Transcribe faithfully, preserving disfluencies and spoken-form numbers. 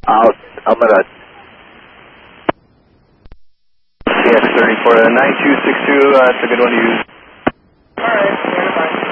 I'll, I'm going to... C X thirty-four, nine two six two, uh, it's a good one to use. Alright, stand by.